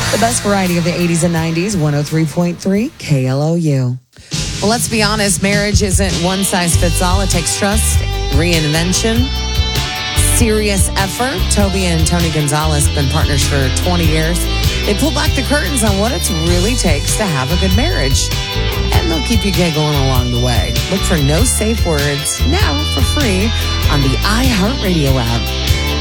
The best variety of the 80s and 90s, 103.3 KLOU. Well, let's be honest, marriage isn't one size fits all. It takes trust, reinvention, serious effort. Toby and Tony Gonzalez have been partners for 20 years. They pull back the curtains on what it really takes to have a good marriage. And they'll keep you giggling along the way. Look for No Safe Words now for free on the iHeartRadio app.